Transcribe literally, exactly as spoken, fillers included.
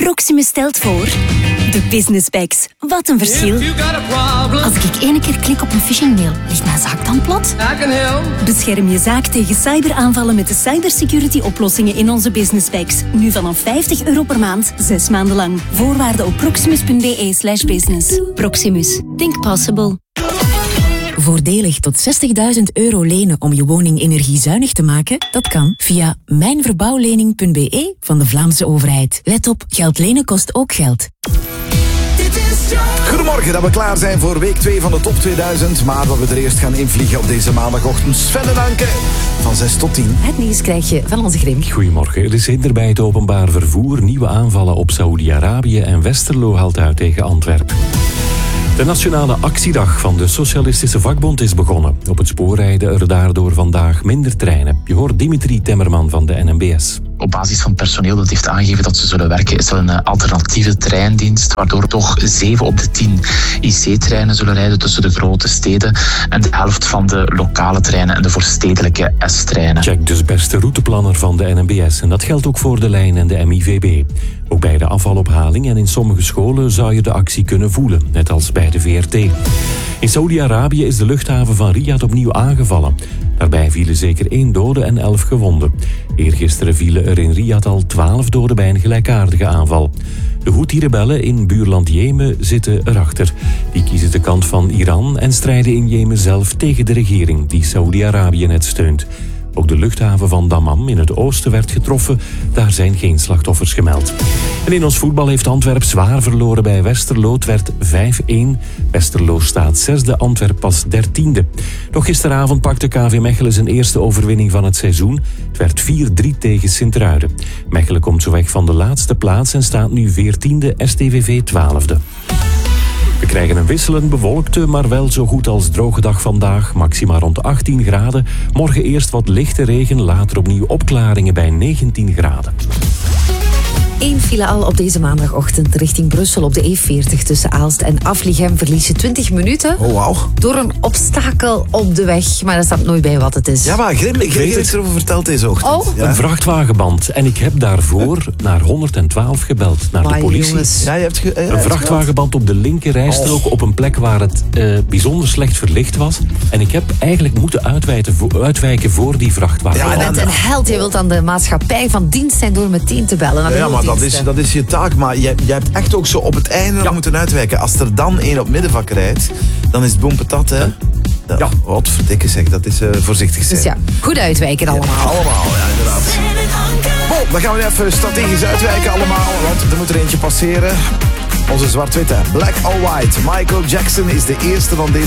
Proximus stelt voor... De Business Packs. Wat een verschil. Als ik ene keer klik op een phishingmail, ligt mijn zaak dan plat? Bescherm je zaak tegen cyberaanvallen met de cybersecurity-oplossingen in onze Business Packs. Nu vanaf vijftig euro per maand, zes maanden lang. Voorwaarden op proximus.be slash business. Proximus. Think possible. Voordelig tot zestigduizend euro lenen om je woning energiezuinig te maken? Dat kan via mijnverbouwlening punt b e van de Vlaamse overheid. Let op, geld lenen kost ook geld. Goedemorgen, dat we klaar zijn voor week twee van de top tweeduizend. Maar dat we er eerst gaan invliegen op deze maandagochtend. Sven en Anke, van zes tot tien. Het nieuws krijg je van onze Grim. Goedemorgen. Er is hinder bij het openbaar vervoer. Nieuwe aanvallen op Saoedi-Arabië en Westerlo haalt uit tegen Antwerpen. De nationale actiedag van de Socialistische Vakbond is begonnen. Op het spoor rijden er daardoor vandaag minder treinen. Je hoort Dimitri Temmerman van de N M B S. Op basis van het personeel dat heeft aangegeven dat ze zullen werken, is er een alternatieve treindienst, waardoor toch zeven op de tien I C-treinen zullen rijden tussen de grote steden en de helft van de lokale treinen en de voorstedelijke S-treinen. Check dus beste routeplanner van de N M B S en dat geldt ook voor de lijn en de M I V B. Ook bij de afvalophaling en in sommige scholen zou je de actie kunnen voelen, net als bij de V R T. In Saoedi-Arabië is de luchthaven van Riyadh opnieuw aangevallen. Daarbij vielen zeker één dode en elf gewonden. Eergisteren vielen er in Riyadh al twaalf doden bij een gelijkaardige aanval. De Houthi-rebellen in buurland Jemen zitten erachter. Die kiezen de kant van Iran en strijden in Jemen zelf tegen de regering die Saoedi-Arabië net steunt. Ook de luchthaven van Dammam in het oosten werd getroffen. Daar zijn geen slachtoffers gemeld. En in ons voetbal heeft Antwerp zwaar verloren bij Westerlo. Het werd vijf-één. Westerlo staat zesde, Antwerp pas dertiende. Nog gisteravond pakte K V Mechelen zijn eerste overwinning van het seizoen. Het werd vier-drie tegen Sint-Truiden. Mechelen komt zo weg van de laatste plaats en staat nu veertiende, S T V V twaalfde. We krijgen een wisselend bewolkte, maar wel zo goed als droge dag vandaag. Maxima rond achttien graden. Morgen eerst wat lichte regen, later opnieuw opklaringen bij negentien graden. Eén file al op deze maandagochtend richting Brussel op de E veertig tussen Aalst en Aflichem verlies je twintig minuten. Oh, wauw. Door een obstakel op de weg, maar er staat nooit bij wat het is. Ja, maar Grim, ik weet het erover verteld deze ochtend. Oh. Ja. Een vrachtwagenband. En ik heb daarvoor naar honderdtwaalf gebeld, naar Maar de politie. jongens. Ja, je hebt ge- ja, je Een hebt vrachtwagenband op de linker rijstrook Oh. op een plek waar het uh, bijzonder slecht verlicht was. En ik heb eigenlijk moeten uitwijken voor, uitwijken voor die vrachtwagen. Ja, Je en bent een held, je wilt aan de maatschappij van dienst zijn door meteen te bellen naar de Ja, maar dat nooddiensten. is, dat is je taak. Maar jij, jij hebt echt ook zo op het einde Ja. moeten uitwijken. Als er dan één op middenvak rijdt, dan is het boempetat, hè? Ja. Ja. Wat verdikke zeg, dat is uh, voorzichtig zijn. Dus ja, goed uitwijken allemaal. Allemaal, ja, inderdaad. Bon, dan gaan we even strategisch uitwijken allemaal, want er moet er eentje passeren. Onze zwart-witte, Black or White. Michael Jackson is de eerste van deze